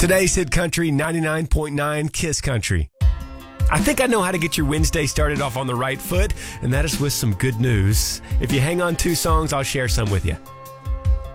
Today's Hit Country 99.9 Kiss Country. I think I know how to get your Wednesday started off on the right foot, and that is with some good news. If you hang on 2 songs, I'll share some with you.